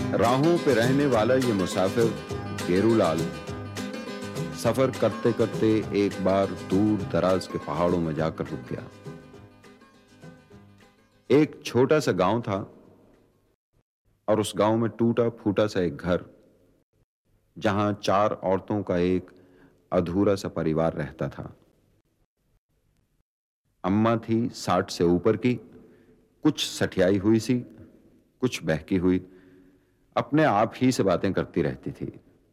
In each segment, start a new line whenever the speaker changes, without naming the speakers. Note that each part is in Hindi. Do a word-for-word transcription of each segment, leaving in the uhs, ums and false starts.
राहों पे रहने वाला ये मुसाफिर गेरूलाल सफर करते करते एक बार दूर दराज के पहाड़ों में जाकर रुक गया। एक छोटा सा गांव था और उस गांव में टूटा फूटा सा एक घर, जहां चार औरतों का एक अधूरा सा परिवार रहता था। अम्मा थी साठ से ऊपर की, कुछ सठियाई हुई सी, कुछ बहकी हुई, अपने आप ही से बातें करती रहती थी।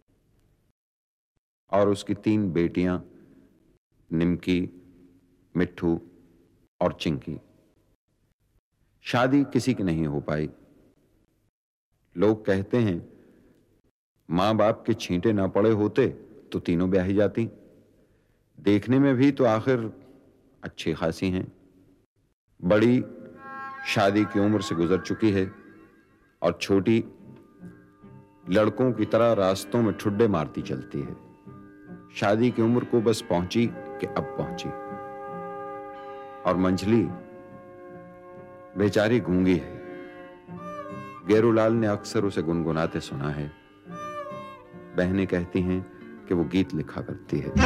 और उसकी तीन बेटियां, निमकी, मिट्ठू और चिंकी। शादी किसी की नहीं हो पाई। लोग कहते हैं मां बाप के छींटे ना पड़े होते तो तीनों ब्याही जाती। देखने में भी तो आखिर अच्छी खासी हैं। बड़ी शादी की उम्र से गुजर चुकी है और छोटी लड़कों की तरह रास्तों में ठुड्डे मारती चलती है। शादी की उम्र को बस पहुंची कि अब पहुंची। और मंझली बेचारी गूंगी है। गेरूलाल ने अक्सर उसे गुनगुनाते सुना है। बहनें कहती हैं कि वो गीत लिखा करती है।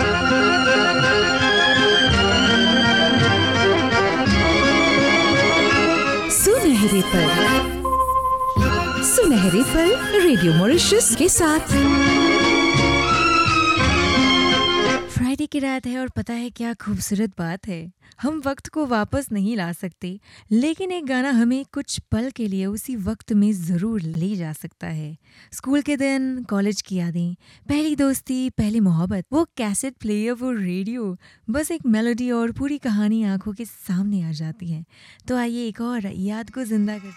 सुनहरे पल, सुनहरे पल रेडियो मॉरिशस के साथ। फ्राइडे की रात है और पता है क्या खूबसूरत बात है, हम वक्त को वापस नहीं ला सकते, लेकिन एक गाना हमें कुछ पल के लिए उसी वक्त में ज़रूर ले जा सकता है। स्कूल के दिन, कॉलेज की यादें, पहली दोस्ती, पहली मोहब्बत, वो कैसेट प्लेयर, वो रेडियो, बस एक मेलोडी और पूरी कहानी आंखों के सामने आ जाती है। तो आइए एक और याद को जिंदा करते